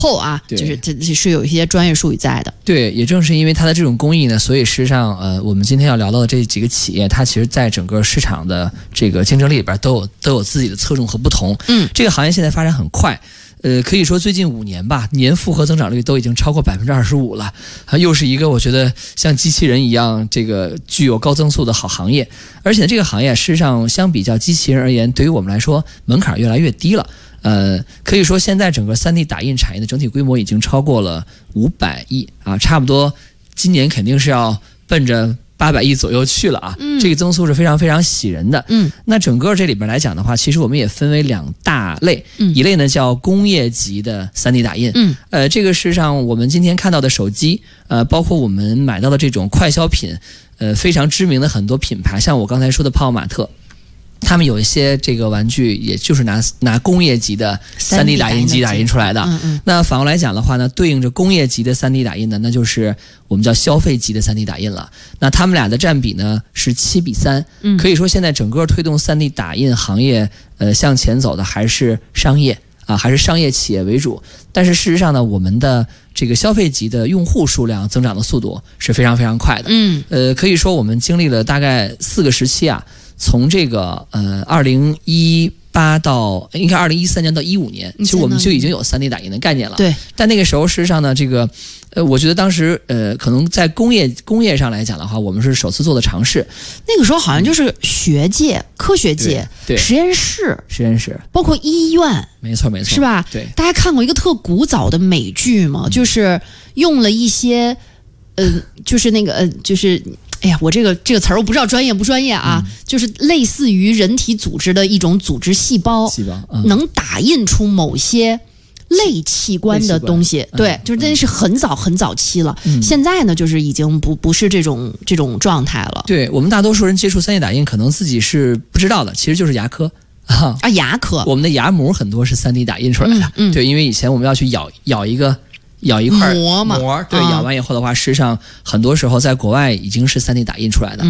后啊，就是这是有一些专业术语在的。 对，也正是因为它的这种工艺呢，所以事实上，我们今天要聊到的这几个企业，它其实在整个市场的这个竞争力里边都有自己的侧重和不同。这个行业现在发展很快。可以说最近5年吧，年复合增长率都已经超过25%了，又是一个我觉得像机器人一样这个具有高增速的好行业。而且这个行业事实上相比较机器人而言，对于我们来说门槛越来越低了。可以说现在整个 3D 打印产业的整体规模已经超过了500亿啊，差不多今年肯定是要奔着800亿左右去了啊，这个增速是非常非常喜人的。那整个这里边来讲的话，其实我们也分为2大类，一类呢叫工业级的 3D 打印，这个事实上我们今天看到的手机，包括我们买到的这种快消品，非常知名的很多品牌，像我刚才说的泡泡玛特。他们有一些这个玩具，也就是拿工业级的 3D 打印机打印出来的。那反过来讲的话呢，对应着工业级的 3D 打印呢，那就是我们叫消费级的 3D 打印了。那他们俩的占比呢是7:3。可以说现在整个推动 3D 打印行业向前走的还是商业啊，还是商业企业为主。但是事实上呢，我们的这个消费级的用户数量增长的速度是非常非常快的。可以说我们经历了大概4个时期啊。从这个2018到应该2013年到15年，其实我们就已经有 3D 打印的概念了。 对， 但那个时候事实上呢，这个我觉得当时可能在工业上来讲的话，我们是首次做的尝试。 那个时候好像就是学界、科学界、 对实验室，包括医院， 没错， 是吧？ 对， 大家看过一个特古早的美剧吗？就是用了一些就是那个就是哎呀，我这个词儿我不知道专业不专业啊，就是类似于人体组织的一种组织细胞，能打印出某些类器官的东西。对，就是那是很早很早期了。现在呢，就是已经不是这种状态了。 对，我们大多数人接触 3D 打印，可能自己是不知道的，其实就是牙科。 牙科， 我们的牙模很多是 3D 打印出来的。对，因为以前我们要去咬一块膜嘛， 对，咬完以后的话，事实上很多时候在国外已经是 3D 打印出来的。